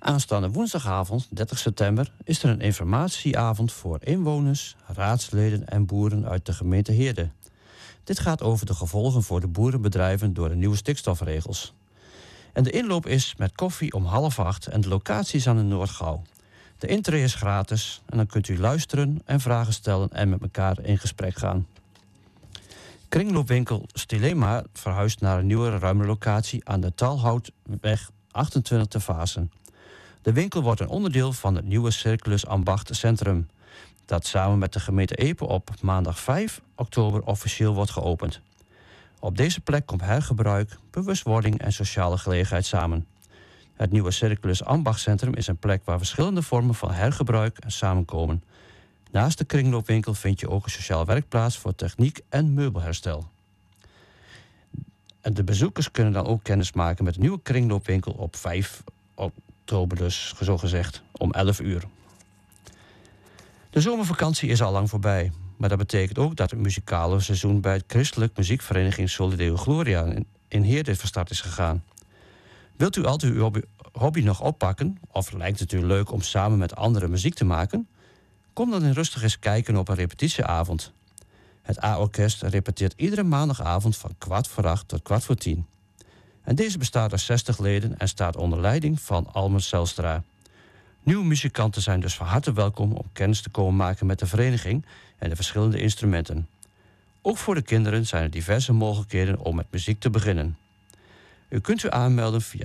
Aanstaande woensdagavond, 30 september, is er een informatieavond voor inwoners, raadsleden en boeren uit de gemeente Heerde. Dit gaat over de gevolgen voor de boerenbedrijven door de nieuwe stikstofregels. En de inloop is met koffie om 7:30 en de locatie is aan de Noordgouw. De intree is gratis en dan kunt u luisteren en vragen stellen en met elkaar in gesprek gaan. Kringloopwinkel Stilema verhuist naar een nieuwe ruime locatie aan de Talhoutweg 28 te Vaassen. De winkel wordt een onderdeel van het nieuwe Circulus Ambacht Centrum, dat samen met de gemeente Epe op maandag 5 oktober officieel wordt geopend. Op deze plek komt hergebruik, bewustwording en sociale gelegenheid samen. Het nieuwe Circulus Ambacht Centrum is een plek waar verschillende vormen van hergebruik samenkomen. Naast de kringloopwinkel vind je ook een sociaal werkplaats voor techniek en meubelherstel. En de bezoekers kunnen dan ook kennis maken met de nieuwe kringloopwinkel op 5 oktober, dus zogezegd om 11 uur. De zomervakantie is al lang voorbij, maar dat betekent ook dat het muzikale seizoen bij het christelijk muziekvereniging Soli Deo Gloria in Heerde van start is gegaan. Wilt u altijd uw hobby nog oppakken, of lijkt het u leuk om samen met anderen muziek te maken? Kom dan rustig eens kijken op een repetitieavond. Het A-orkest repeteert iedere maandagavond van 7:15 tot 9:45. En deze bestaat uit 60 leden en staat onder leiding van Almer Zelstra. Nieuwe muzikanten zijn dus van harte welkom om kennis te komen maken met de vereniging en de verschillende instrumenten. Ook voor de kinderen zijn er diverse mogelijkheden om met muziek te beginnen. U kunt u aanmelden via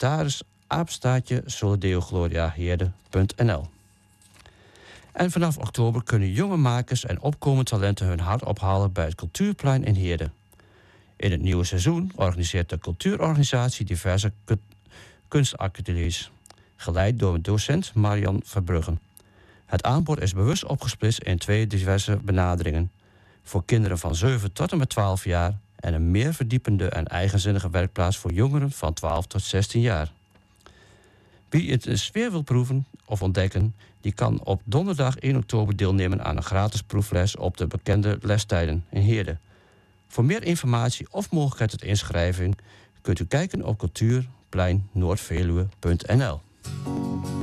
secretaris@solideogloriaheerde.nl. En vanaf oktober kunnen jonge makers en opkomende talenten hun hart ophalen bij het Cultuurplein in Heerde. In het nieuwe seizoen organiseert de cultuurorganisatie diverse kunstateliers, geleid door docent Marian Verbruggen. Het aanbod is bewust opgesplitst in 2 diverse benaderingen: voor kinderen van 7 tot en met 12 jaar en een meer verdiepende en eigenzinnige werkplaats voor jongeren van 12 tot 16 jaar. Wie het eens weer wil proeven of ontdekken, die kan op donderdag 1 oktober deelnemen aan een gratis proefles op de bekende lestijden in Heerde. Voor meer informatie of mogelijkheid tot inschrijving kunt u kijken op cultuurpleinnoordveluwe.nl.